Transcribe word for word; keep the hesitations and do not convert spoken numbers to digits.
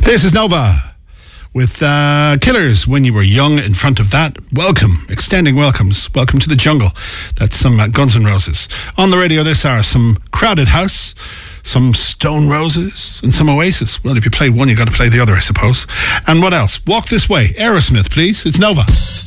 This is Nova with uh, Killers, When You Were Young. In front of that, welcome, extending welcomes. Welcome to the jungle. That's some uh, Guns N' Roses. On the radio this hour, some Crowded House, some Stone Roses, and some Oasis. Well, if you play one, you got to play the other, I suppose. And what else? Walk This Way. Aerosmith, please. It's Nova.